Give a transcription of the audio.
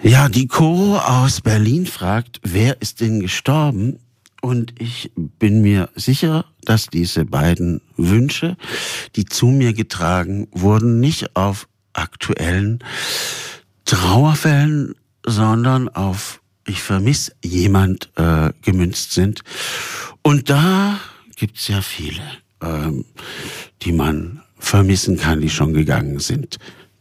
Ja, die Coro aus Berlin fragt, wer ist denn gestorben? Und ich bin mir sicher, dass diese beiden Wünsche, die zu mir getragen wurden, nicht auf aktuellen Trauerfällen, sondern auf ich vermisse jemand gemünzt sind. Und da gibt's ja viele, die man vermissen kann, die schon gegangen sind.